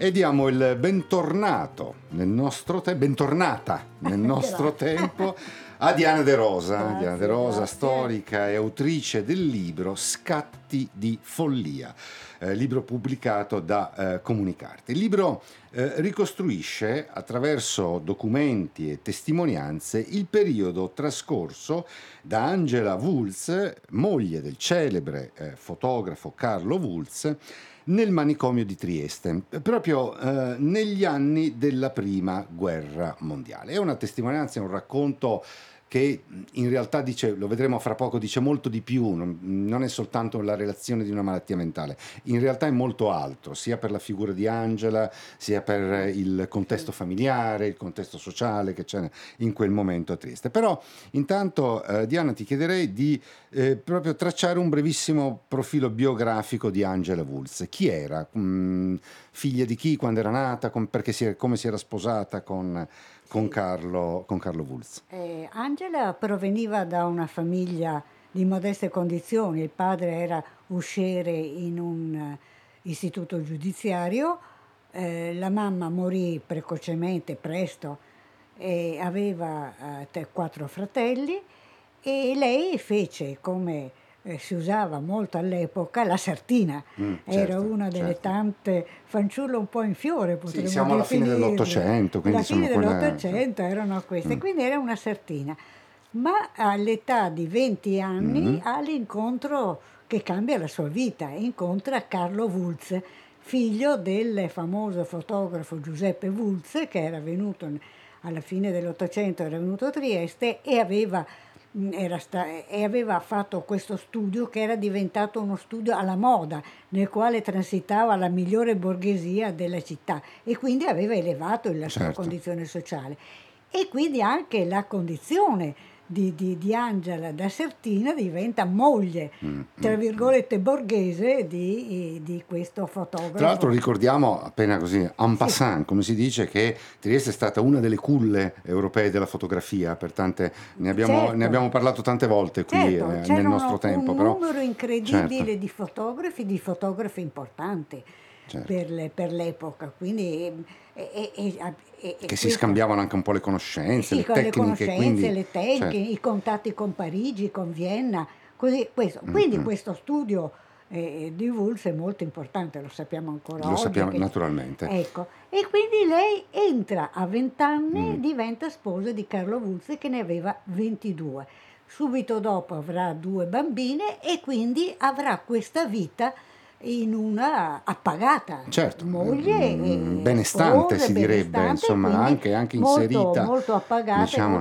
E diamo il bentornata nel nostro tempo a Diana De Rosa. Grazie, Diana De Rosa, grazie. storica e autrice del libro Scatti di follia, libro pubblicato da Comunicarte. Il libro ricostruisce attraverso documenti e testimonianze il periodo trascorso da Angela Wulz, moglie del celebre fotografo Carlo Wulz, nel manicomio di Trieste, proprio negli anni della Prima Guerra Mondiale. È una testimonianza, è un racconto che in realtà dice, lo vedremo fra poco, dice molto di più, non è soltanto la relazione di una malattia mentale, in realtà è molto altro, sia per la figura di Angela, sia per il contesto familiare, il contesto sociale che c'è in quel momento a Trieste. Però intanto Diana, ti chiederei di proprio tracciare un brevissimo profilo biografico di Angela Wulz. Chi era? Figlia di chi? Quando era nata? Come si era sposata con Carlo Wulz? Angela proveniva da una famiglia di modeste condizioni. Il padre era usciere in un istituto giudiziario, la mamma morì precocemente, presto, e aveva 4 fratelli, e lei fece, come si usava molto all'epoca, la sartina. Era una delle tante fanciulle un po' in fiore, potremmo siamo alla fine definirle. dell'Ottocento, quindi Alla fine insomma dell'Ottocento erano queste, quindi era una sartina. Ma all'età di 20 anni ha l'incontro che cambia la sua vita, incontra Carlo Wulz, figlio del famoso fotografo Giuseppe Wulz, che era venuto alla fine dell'Ottocento, era venuto a Trieste e aveva fatto questo studio che era diventato uno studio alla moda, nel quale transitava la migliore borghesia della città, e quindi aveva elevato la sua condizione sociale, e quindi anche la condizione di Angela da Sertina diventa moglie, tra virgolette, borghese di questo fotografo. Tra l'altro ricordiamo, appena così en passant, come si dice, che Trieste è stata una delle culle europee della fotografia, per tante ne abbiamo parlato tante volte qui nel nostro tempo. Un numero incredibile di fotografi importanti per l'epoca, quindi che si scambiavano anche un po' le conoscenze, le tecniche, i contatti con Parigi, con Vienna, così questo. Quindi questo studio di Wulz è molto importante, lo sappiamo ancora oggi. Lo sappiamo naturalmente. Ecco, e quindi lei entra a 20 anni, diventa sposa di Carlo Wulz, che ne aveva 22. Subito dopo avrà 2 bambine e quindi avrà questa vita in una appagata moglie, benestante, si direbbe, insomma, anche inserita, molto appagata, diciamo,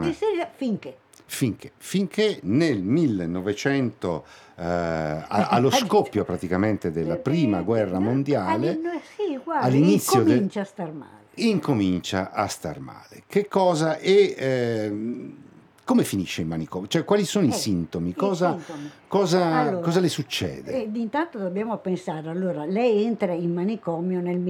finché nel 1900 allo scoppio praticamente della Prima Guerra Mondiale all'inizio incomincia a star male. Incomincia a star male. Che cosa è come finisce il manicomio? Cioè, quali sono i sintomi? Cosa le succede? Intanto dobbiamo pensare, allora, lei entra in manicomio nel